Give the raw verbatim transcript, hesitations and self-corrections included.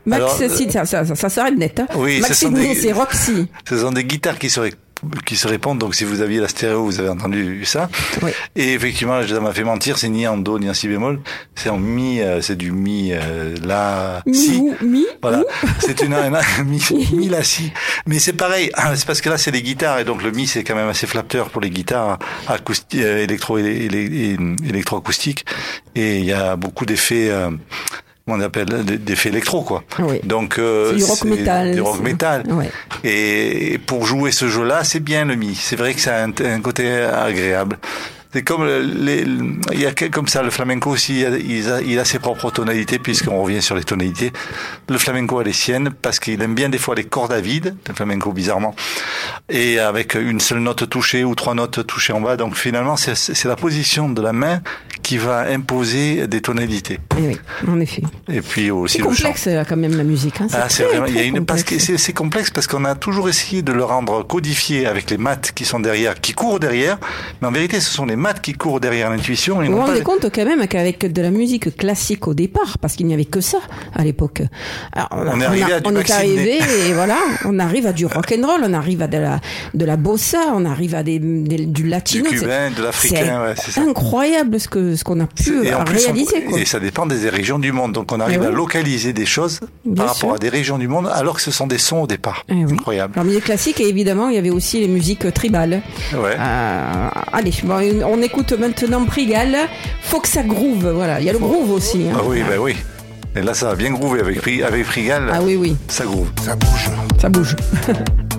Max, Alors, si, ça, ça, ça, ça s'arrête net. Hein. Oui, Max, ce sont c'est, des, c'est Roxy. Ce sont des guitares qui seraient qui se répondent, donc si vous aviez la stéréo, vous avez entendu ça. Oui. Et effectivement, ça m'a fait mentir, c'est ni en do ni en si bémol, c'est en mi, euh, c'est du mi, euh, la, mi, si. Ou, mi, voilà, ou. c'est une, une, une mi, mi, la, si. Mais c'est pareil, c'est parce que là c'est les guitares, et donc le mi c'est quand même assez flatteur pour les guitares acoustiques, électro, électroacoustiques, et il y a beaucoup d'effets, euh, on appelle d'effets électro, quoi. Oui. Donc euh, c'est du rock métal. Du rock métal. Ouais. Et pour jouer ce jeu-là, c'est bien le mi. C'est vrai que ça a un, un côté agréable. C'est comme les, il y a comme ça le flamenco aussi, il a, il a ses propres tonalités puisqu'on revient sur les tonalités. Le flamenco a les siennes parce qu'il aime bien des fois les cordes à vide, le flamenco bizarrement, et avec une seule note touchée ou trois notes touchées en bas. Donc finalement, c'est, c'est la position de la main qui va imposer des tonalités. Et oui, en effet. Et puis aussi c'est le complexe chant. Là, quand même la musique. Hein. C'est, ah, c'est très, vraiment, il y a une complexe. parce que c'est, c'est complexe parce qu'on a toujours essayé de le rendre codifié avec les maths qui sont derrière, qui courent derrière, mais en vérité, ce sont les maths qui courent derrière l'intuition. Et vous vous rendez pas... compte quand même qu'avec de la musique classique au départ, parce qu'il n'y avait que ça à l'époque. Alors, on, a, on est on, arrivé, a, à du on est arrivé et voilà, on arrive à du rock and roll, on arrive à de la de la bossa, on arrive à des, des du latino, du cubain, c'est, de l'africain. c'est, ouais, c'est ça. incroyable ce que ce qu'on a pu et en plus, réaliser. On, quoi. Et ça dépend des régions du monde, donc on arrive oui. à localiser des choses Bien par sûr. rapport à des régions du monde, alors que ce sont des sons au départ. Eh oui. Incroyable. Alors musique classique et évidemment il y avait aussi les musiques tribales. Ouais. Euh, allez, bon, on écoute maintenant Prigal. Faut que ça groove, voilà. Il y a le groove aussi. Hein. Ah oui, ben oui. Et là, ça va bien groover avec, avec Prigal. Ah oui, oui. Ça groove. Ça bouge. Ça bouge.